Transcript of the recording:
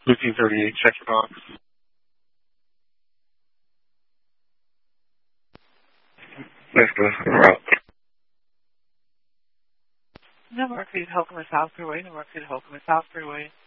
1338, check your box. Let's go. Route. Newark City, Holcomb South Freeway. Newark City, Holcomb South Freeway.